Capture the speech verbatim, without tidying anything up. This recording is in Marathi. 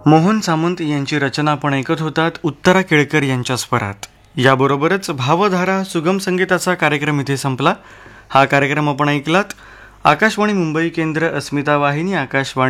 मोहन सामंत यांची रचना आपण ऐकत होतात उत्तरा केळकर यांच्या स्वरात. याबरोबरच भावधारा सुगम संगीताचा कार्यक्रम इथे संपला. हा कार्यक्रम आपण ऐकलात आकाशवाणी मुंबई केंद्र, अस्मिता वाहिनी, आकाशवाणी